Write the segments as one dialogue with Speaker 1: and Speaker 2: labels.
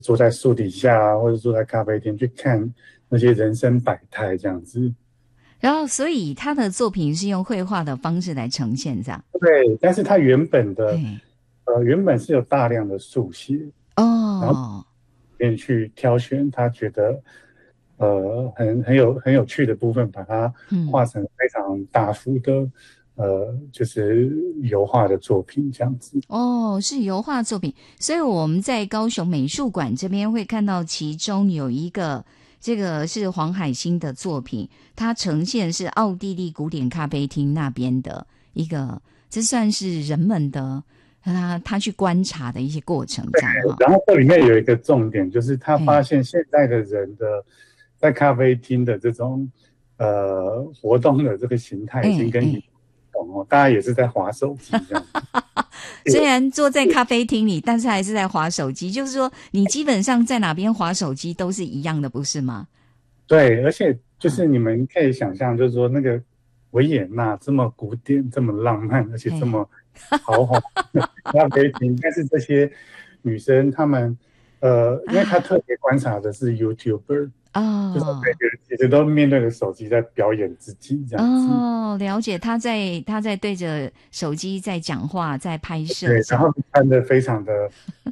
Speaker 1: 坐在树底下啊，或者坐在咖啡厅去看那些人生百态这样子。
Speaker 2: 然后所以他的作品是用绘画的方式来呈现，这样。
Speaker 1: 对，但是他
Speaker 2: 嘿，
Speaker 1: 原本是有大量的速写，然后里
Speaker 2: 哦，
Speaker 1: 面去挑选他觉得很有趣的部分，把它
Speaker 2: 嗯。
Speaker 1: 画成非常大幅的就是油画的作品这样子。
Speaker 2: 哦，是油画作品，所以我们在高雄美术馆这边会看到其中有一个，这个是黄海星的作品，它呈现是奥地利古典咖啡厅那边的一个，这算是人们的他去观察的一些过程，这样哈。
Speaker 1: 然后这里面有一个重点，就是他发
Speaker 2: 嘿，
Speaker 1: 现现在的人的在咖啡厅的这种活动的这个形态已经跟以前
Speaker 2: 哎，
Speaker 1: 不同哦，大家也是在滑手机这样子。
Speaker 2: 虽然坐在咖啡厅里，但是还是在滑手机，就是说你基本上在哪边滑手机都是一样的，不是吗？
Speaker 1: 对，而且就是
Speaker 2: 啊，
Speaker 1: 你们可以想象，就是说那个维也纳这么古典、这么浪漫，而且这
Speaker 2: 嘿，
Speaker 1: 么豪华的咖啡厅，但是这些女生她们，因为她
Speaker 2: 啊，
Speaker 1: 特别观察的是 YouTuber，就是每
Speaker 2: 哦。
Speaker 1: 个人其实都面对着手机在表演自己这样子。
Speaker 2: 哦，了解，他在对着手机在讲话，在拍摄
Speaker 1: 对，然后
Speaker 2: 这样。
Speaker 1: 穿的非常的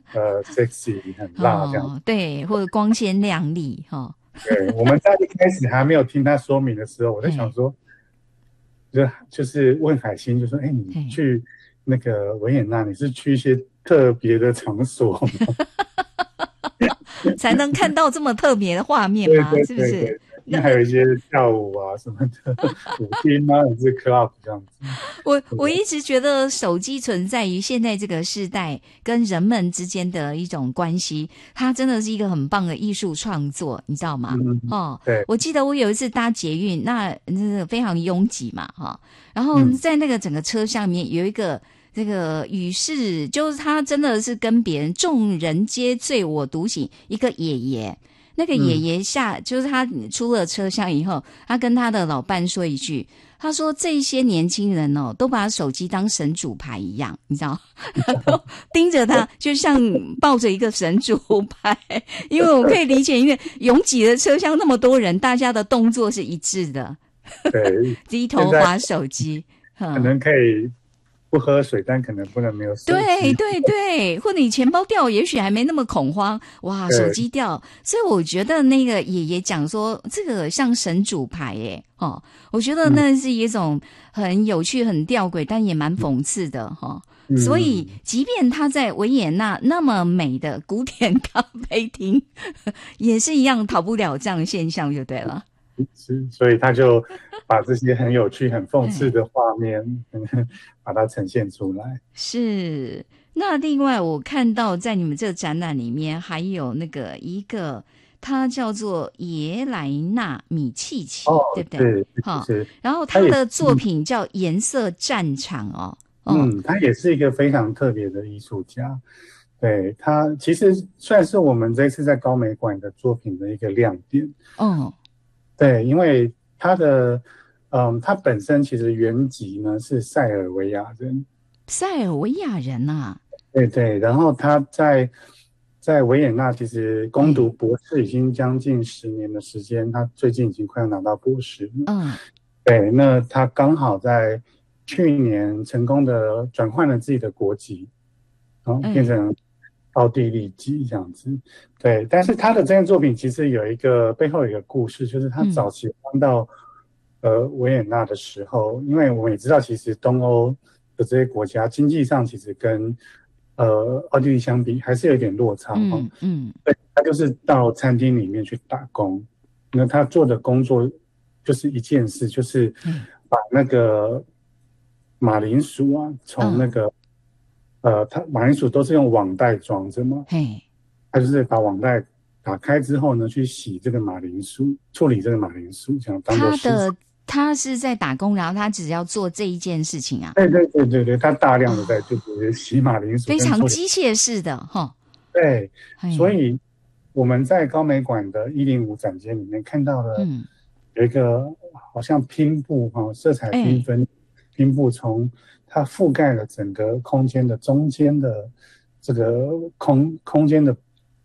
Speaker 1: sexy，很辣这样。
Speaker 2: 哦，对，或者光鲜亮丽哈、哦。
Speaker 1: 对，我们在一开始还没有听他说明的时候，我在想
Speaker 2: 嘿，
Speaker 1: 说，就是问海星，就说：“哎，你
Speaker 2: 嘿，
Speaker 1: 去那个维也纳，你是去一些特别的场所吗？”
Speaker 2: 才能看到这么特别的画面吗？
Speaker 1: 对对
Speaker 2: 是不是？
Speaker 1: 对对对，因为还有一些跳舞啊什么的舞厅啊，还是 club 这样子。
Speaker 2: 我一直觉得手机存在于现在这个时代跟人们之间的一种关系，它真的是一个很棒的艺术创作，你知道吗？
Speaker 1: 嗯，
Speaker 2: 哦，
Speaker 1: 对，
Speaker 2: 我记得我有一次搭捷运，那非常拥挤嘛，哈、然后
Speaker 1: 嗯
Speaker 2: 在那个整个车厢里面有一个这个与世，就是他真的是跟别人众人皆醉我独醒，一个爷爷。那个爷
Speaker 1: 嗯，
Speaker 2: 爷就是他出了车厢以后，他跟他的老伴说一句，他说这些年轻人哦，都把手机当神主牌一样，你知道，都盯着他，就像抱着一个神主牌。因为我可以理解，因为拥挤的车厢那么多人，大家的动作是一致的，
Speaker 1: 对，
Speaker 2: 低
Speaker 1: 现在
Speaker 2: 头划手机。嗯，
Speaker 1: 可能可以不喝水，但可能不能没有手机。
Speaker 2: 对对对，或者你钱包掉，也许还没那么恐慌，哇，手
Speaker 1: 对，
Speaker 2: 机掉，所以我觉得那个爷爷讲说这个像神主牌耶，哦，我觉得
Speaker 1: 嗯
Speaker 2: 那是一种很有趣、很吊诡，但也蛮讽刺的哈、哦。所以，
Speaker 1: 嗯，
Speaker 2: 即便他在维也纳那么美的古典咖啡厅，也是一样逃不了这样的现象，就对了。
Speaker 1: 是，所以他就把这些很有趣、很讽刺
Speaker 2: 哎，
Speaker 1: 的画面，把它呈现出来。
Speaker 2: 是，那另外我看到在你们这个展览里面还有那个一个，它叫做耶莱纳米契
Speaker 1: 哦，
Speaker 2: 奇，对不对？
Speaker 1: 对，就
Speaker 2: 好，
Speaker 1: 是
Speaker 2: 然后
Speaker 1: 他也是，
Speaker 2: 他的作品叫《颜色战场》哦，哦，
Speaker 1: 他也是一个非常特别的艺术家。对，他其实算是我们这次在高美馆的作品的一个亮点。
Speaker 2: 哦，
Speaker 1: 对，因为他本身其实原籍呢是塞尔维亚人。
Speaker 2: 塞尔维亚人呐、
Speaker 1: 对对，然后他在维也纳其实攻读
Speaker 2: 嘿，
Speaker 1: 博士已经将近10年的时间，他最近已经快要拿到博士了。
Speaker 2: 嗯，
Speaker 1: 对，那他刚好在去年成功的转换了自己的国籍，然后变
Speaker 2: 哎，
Speaker 1: 成奥地利籍这样子。对，但是他的这件作品其实有一个背后有一个故事，就是他早
Speaker 2: 嗯，
Speaker 1: 期搬到维也纳的时候，因为我们也知道，其实东欧的这些国家经济上其实跟奥地利相比还是有点落差哈。
Speaker 2: 嗯，嗯，
Speaker 1: 对，他就是到餐厅里面去打工，那他做的工作就是一件事，就是
Speaker 2: 嘿，
Speaker 1: 把那个马铃薯啊，从那
Speaker 2: 嗯，
Speaker 1: 个它马铃薯都是用网袋装着嘛，
Speaker 2: 嘿，
Speaker 1: 他就是把网袋打开之后呢，去洗这个马铃薯，处理这个马铃薯，这样当做食材。
Speaker 2: 他的他是在打工，然后他只要做这一件事情啊，
Speaker 1: 对对对对对，他大量的在就
Speaker 2: 哦，
Speaker 1: 是洗马铃薯
Speaker 2: 非常
Speaker 1: 跟处理。
Speaker 2: 机械式的哈，
Speaker 1: 对，所
Speaker 2: 嘿，
Speaker 1: 以我们在高美馆的105展间里面看到了
Speaker 2: 嗯，
Speaker 1: 有一个好像拼布哈，色彩缤
Speaker 2: 哎，
Speaker 1: 纷拼布，从它覆盖了整个空间的中间的这个空间的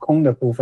Speaker 1: 空的部分。